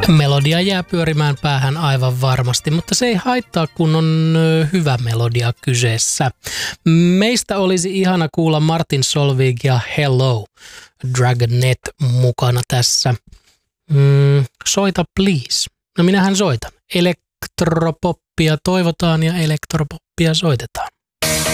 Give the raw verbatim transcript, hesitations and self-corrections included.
Melodia jää pyörimään päähän aivan varmasti, mutta se ei haittaa, kun on hyvä melodia kyseessä. Meistä olisi ihana kuulla Martin Solveig ja Hello, Dragonet mukana tässä. Mm, soita please. No minähän soitan. Elektropoppia toivotaan ja elektropoppia soitetaan.